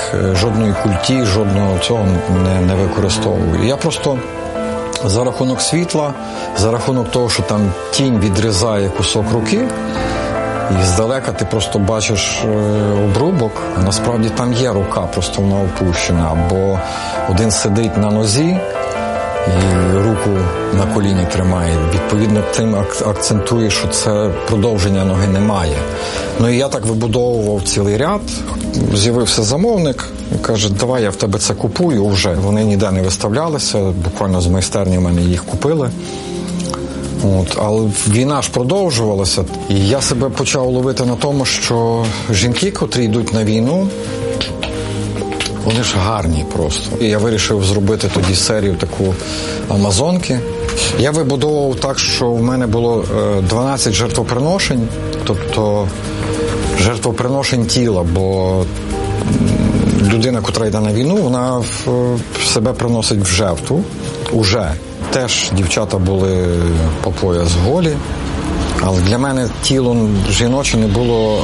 жодної культі, жодного цього не використовую. Я просто за рахунок світла, за рахунок того, що там тінь відрізає кусок руки, і здалека ти просто бачиш обрубок, а насправді там є рука, просто вона опущена. Або один сидить на нозі і руку на коліні тримає. Відповідно, тим акцентує, що це продовження ноги немає. Ну і я так вибудовував цілий ряд. З'явився замовник і каже, давай я в тебе це купую вже. Вони ніде не виставлялися, буквально з майстерні в мене їх купили. Але війна ж продовжувалася, і я себе почав ловити на тому, що жінки, котрі йдуть на війну, вони ж гарні просто. І я вирішив зробити тоді серію таку амазонки. Я вибудовував так, що в мене було 12 жертвоприношень, тобто жертвоприношень тіла, бо людина, котра йде на війну, вона себе приносить в жертву уже. Теж дівчата були по пояс голі, але для мене тіло жіноче не було,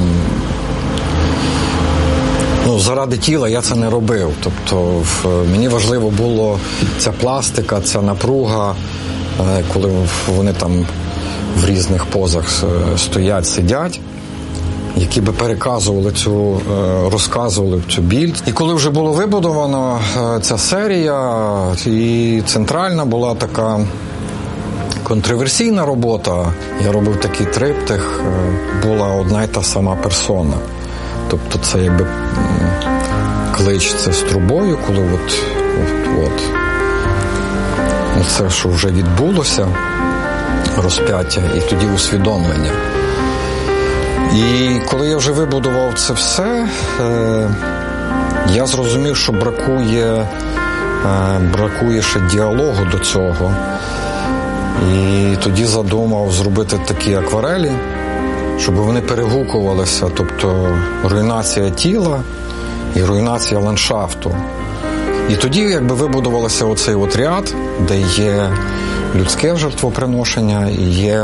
заради тіла я це не робив. Тобто мені важливо було ця пластика, ця напруга, коли вони там в різних позах стоять, сидять, які би переказували розказували цю біль. І коли вже було вибудовано ця серія, і центральна була така контроверсійна робота, я робив такий триптих, була одна й та сама персона. Тобто це якби клич це з трубою, коли це, що вже відбулося, розп'яття, і тоді усвідомлення. І коли я вже вибудував це все, я зрозумів, що бракує ще діалогу до цього. І тоді задумав зробити такі акварелі, щоб вони перегукувалися, тобто руйнація тіла і руйнація ландшафту. І тоді якби вибудувався оцей ряд, де є людське жертвоприношення і є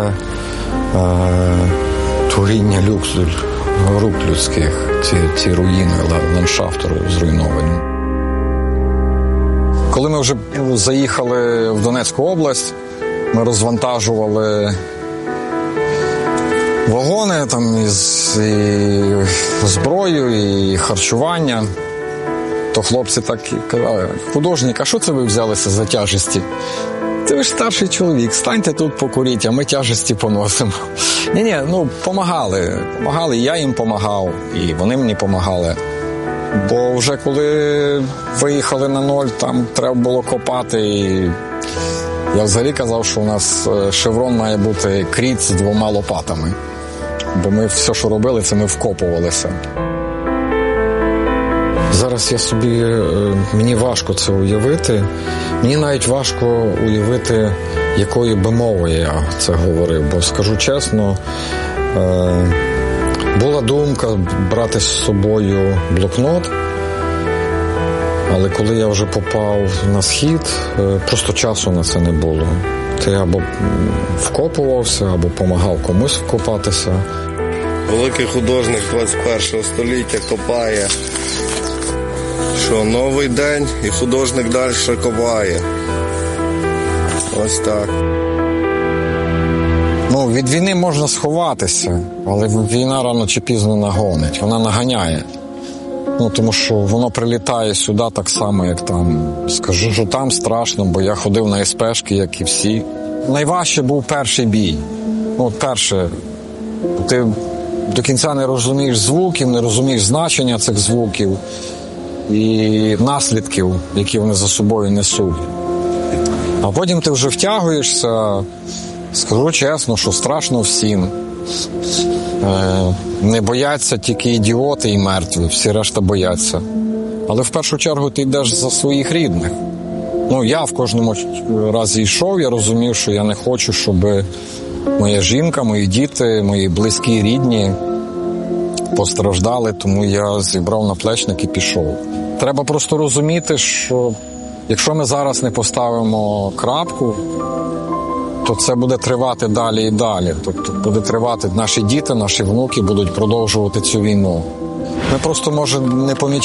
творіння рук людських, ці руїни ландшафту зруйновані. Коли ми вже заїхали в Донецьку область, ми розвантажували вагони там із зброєю, і харчування. То хлопці так і казали, художник, а що це ви взялися за тяжесті? Ти ви ж старший чоловік, станьте тут покуріть, а ми тяжесті поносимо. Ні, помагали, я їм помагав, і вони мені помагали. Бо вже коли виїхали на ноль, там треба було копати, і я взагалі казав, що у нас шеврон має бути кріт з 2 лопатами. Бо ми все, що робили, це ми вкопувалися. Зараз мені важко це уявити. Мені навіть важко уявити, якою би мовою я це говорив. Бо, скажу чесно, була думка брати з собою блокнот, але коли я вже попав на схід, просто часу на це не було. Ти або вкопувався, або допомагав комусь вкопатися. Великий художник 21 століття копає. Що, новий день, і художник далі копає. Ось так. Від війни можна сховатися, але війна рано чи пізно нагонить, вона наганяє. Тому що воно прилітає сюди так само, як там. Скажу, що там страшно, бо я ходив на СПшки, як і всі. Найважче був перший бій. Перше, ти до кінця не розумієш звуків, не розумієш значення цих звуків і наслідків, які вони за собою несуть. А потім ти вже втягуєшся, скажу чесно, що страшно всім. Не бояться тільки ідіоти і мертві, всі решта бояться. Але в першу чергу ти йдеш за своїх рідних. Я в кожному разі йшов, я розумів, що я не хочу, щоб моя жінка, мої діти, мої близькі, рідні постраждали, тому я зібрав наплечник і пішов. Треба просто розуміти, що якщо ми зараз не поставимо крапку, то це буде тривати далі і далі. Тобто буде тривати, наші діти, наші внуки будуть продовжувати цю війну. Ми просто, може, не помічаємо.